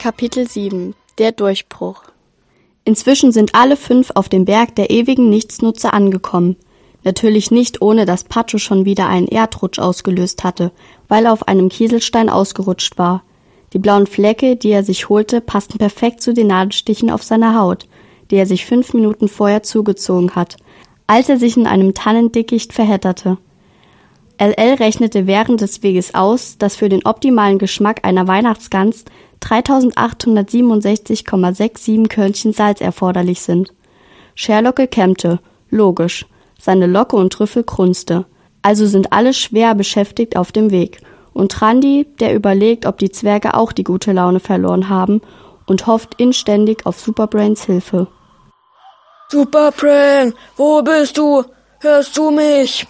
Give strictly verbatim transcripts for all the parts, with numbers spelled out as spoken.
Kapitel sieben. Der Durchbruch. Inzwischen sind alle fünf auf dem Berg der ewigen Nichtsnutze angekommen. Natürlich nicht, ohne dass Patscho schon wieder einen Erdrutsch ausgelöst hatte, weil er auf einem Kieselstein ausgerutscht war. Die blauen Flecke, die er sich holte, passten perfekt zu den Nadelstichen auf seiner Haut, die er sich fünf Minuten vorher zugezogen hat, als er sich in einem Tannendickicht verhedderte. L L rechnete während des Weges aus, dass für den optimalen Geschmack einer Weihnachtsgans dreitausendachthundertsiebenundsechzig Komma siebenundsechzig Körnchen Salz erforderlich sind. Sherlocke kämmte, logisch, seine Locke und Trüffel grunzte. Also sind alle schwer beschäftigt auf dem Weg. Und Randi, der überlegt, ob die Zwerge auch die gute Laune verloren haben und hofft inständig auf Superbrains Hilfe. Superbrain, wo bist du? Hörst du mich?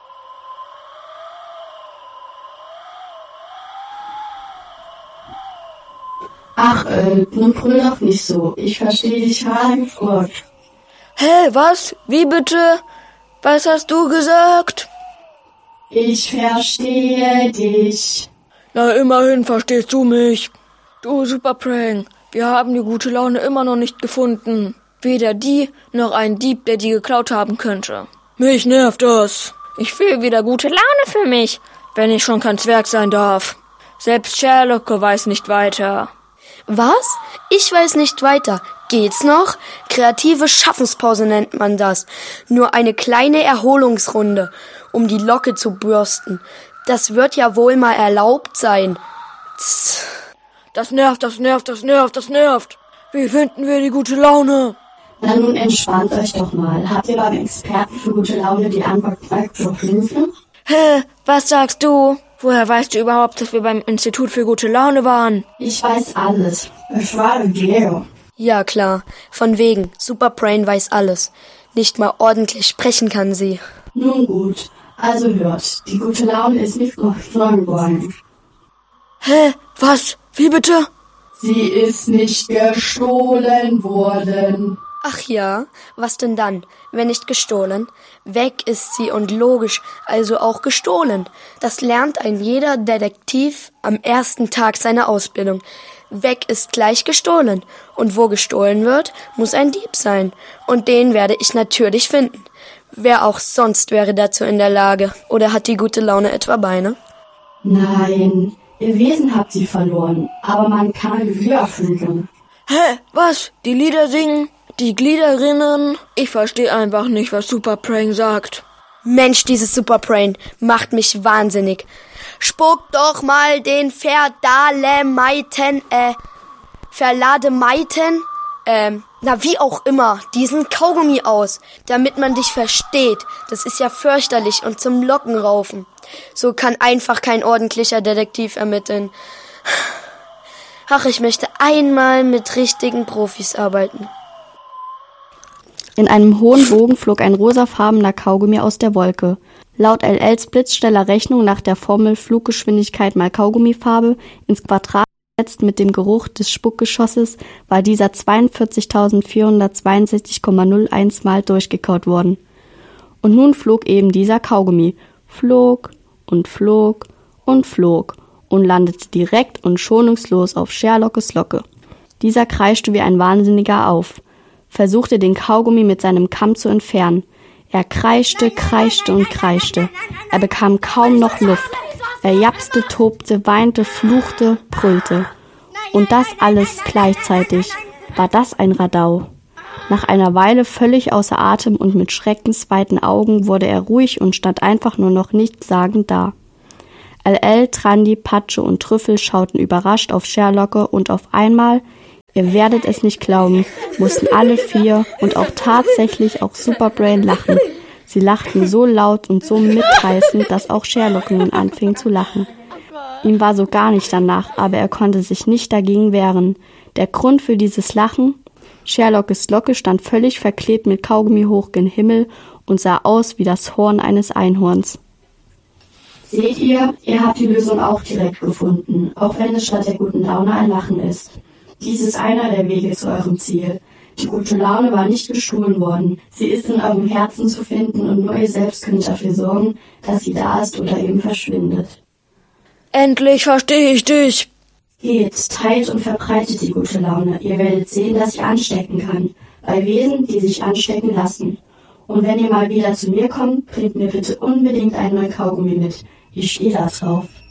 Ach, äh, nun brüll doch nicht so. Ich verstehe dich heimfort. Hä, was? Wie bitte? Was hast du gesagt? Ich verstehe dich. Na, immerhin verstehst du mich. Du, Superbrain, wir haben die gute Laune immer noch nicht gefunden. Weder die, noch einen Dieb, der die geklaut haben könnte. Mich nervt das. Ich will wieder gute Laune für mich, wenn ich schon kein Zwerg sein darf. Selbst Sherlocke weiß nicht weiter. Was? Ich weiß nicht weiter. Geht's noch? Kreative Schaffenspause nennt man das. Nur eine kleine Erholungsrunde, um die Locke zu bürsten. Das wird ja wohl mal erlaubt sein. Tss. Das nervt, das nervt, das nervt, das nervt. Wie finden wir die gute Laune? Na nun, entspannt euch doch mal. Habt ihr beim Experten für gute Laune die Antwort Patscho finden? Hä, was sagst du? Woher weißt du überhaupt, dass wir beim Institut für gute Laune waren? Ich weiß alles. Ich war mit Leo. Ja, klar. Von wegen. Superbrain weiß alles. Nicht mal ordentlich sprechen kann sie. Nun gut. Also hört. Die gute Laune ist nicht gestohlen worden. Hä? Was? Wie bitte? Sie ist nicht gestohlen worden. Ach ja, was denn dann? Wenn nicht gestohlen? Weg ist sie und logisch, also auch gestohlen. Das lernt ein jeder Detektiv am ersten Tag seiner Ausbildung. Weg ist gleich gestohlen. Und wo gestohlen wird, muss ein Dieb sein. Und den werde ich natürlich finden. Wer auch sonst wäre dazu in der Lage. Oder hat die gute Laune etwa Beine? Nein, ihr Wesen habt sie verloren. Aber man kann Lieder fügen. Hä? Was? Die Lieder singen? Die Gliederinnen? Ich verstehe einfach nicht, was Superbrain sagt. Mensch, dieses Superbrain macht mich wahnsinnig. Spuck doch mal den Verdalemeiten, äh, Verlademeiten, ähm, na wie auch immer, diesen Kaugummi aus, damit man dich versteht. Das ist ja fürchterlich und zum Lockenraufen. So kann einfach kein ordentlicher Detektiv ermitteln. Ach, ich möchte einmal mit richtigen Profis arbeiten. In einem hohen Bogen flog ein rosafarbener Kaugummi aus der Wolke. Laut L Ls blitzschneller Rechnung nach der Formel Fluggeschwindigkeit mal Kaugummifarbe ins Quadrat gesetzt mit dem Geruch des Spuckgeschosses war dieser zweiundvierzigtausendvierhundertzweiundsechzig Komma null eins Mal durchgekaut worden. Und nun flog eben dieser Kaugummi, flog und flog und flog und landete direkt und schonungslos auf Sherlockes Locke. Dieser kreischte wie ein Wahnsinniger auf, versuchte den Kaugummi mit seinem Kamm zu entfernen. Er kreischte, kreischte und kreischte. Er bekam kaum noch Luft. Er japste, tobte, weinte, fluchte, brüllte. Und das alles gleichzeitig. War das ein Radau? Nach einer Weile völlig außer Atem und mit schreckensweiten Augen wurde er ruhig und stand einfach nur noch nichtssagend da. L L, Trandi, Patscho und Trüffel schauten überrascht auf Sherlocke und auf einmal, ihr werdet es nicht glauben, mussten alle vier und auch tatsächlich auch Superbrain lachen. Sie lachten so laut und so mitreißend, dass auch Sherlocke nun anfing zu lachen. Ihm war so gar nicht danach, aber er konnte sich nicht dagegen wehren. Der Grund für dieses Lachen? Sherlockes Locke stand völlig verklebt mit Kaugummi hoch gen Himmel und sah aus wie das Horn eines Einhorns. Seht ihr, ihr habt die Lösung auch direkt gefunden, auch wenn es statt der guten Laune ein Lachen ist. Dies ist einer der Wege zu eurem Ziel. Die gute Laune war nicht gestohlen worden. Sie ist in eurem Herzen zu finden und nur ihr selbst könnt dafür sorgen, dass sie da ist oder eben verschwindet. Endlich verstehe ich dich. Geht, teilt und verbreitet die gute Laune. Ihr werdet sehen, dass sie anstecken kann. Bei Wesen, die sich anstecken lassen. Und wenn ihr mal wieder zu mir kommt, bringt mir bitte unbedingt einen neuen Kaugummi mit. Ich stehe da drauf.